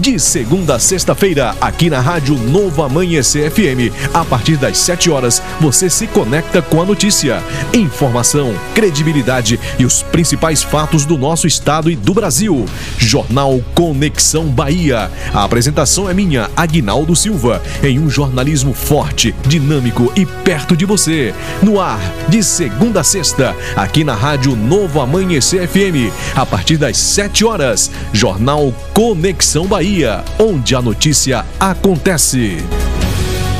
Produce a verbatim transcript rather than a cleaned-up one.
De segunda a sexta-feira, aqui na Rádio Novo Amanhecer F M, a partir das sete horas, você se conecta com a notícia, informação, credibilidade e os principais fatos do nosso estado e do Brasil. Jornal Conexão Bahia. A apresentação é minha, Aguinaldo Silva, em um jornalismo forte, dinâmico e perto de você. No ar, de segunda a sexta, aqui na Rádio Novo Amanhecer F M, a partir das sete horas, Jornal Conexão Bahia, onde a notícia acontece.